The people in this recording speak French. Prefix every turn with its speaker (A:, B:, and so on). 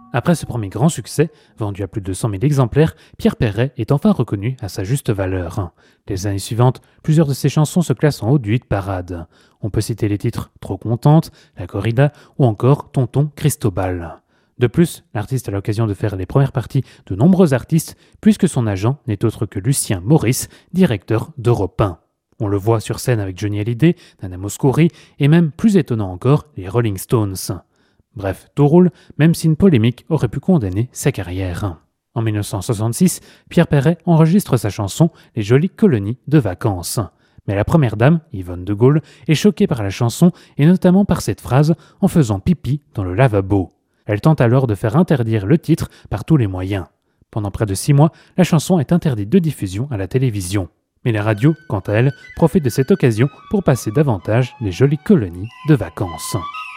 A: Après ce premier grand succès, vendu à plus de 100 000 exemplaires, Pierre Perret est enfin reconnu à sa juste valeur. Les années suivantes, plusieurs de ses chansons se classent en haut du hit parade. On peut citer les titres Trop contente, La corrida ou encore Tonton Cristobal. De plus, l'artiste a l'occasion de faire les premières parties de nombreux artistes puisque son agent n'est autre que Lucien Maurice, directeur d'Europe 1. On le voit sur scène avec Johnny Hallyday, Nana Mouskouri et même plus étonnant encore, les Rolling Stones. Bref, tout roule, même si une polémique aurait pu condamner sa carrière. En 1966, Pierre Perret enregistre sa chanson Les jolies colonies de vacances. Mais la première dame, Yvonne de Gaulle, est choquée par la chanson et notamment par cette phrase en faisant pipi dans le lavabo. Elle tente alors de faire interdire le titre par tous les moyens. Pendant près de 6 mois, la chanson est interdite de diffusion à la télévision. Mais les radios, quant à elles, profitent de cette occasion pour passer davantage les jolies colonies de vacances.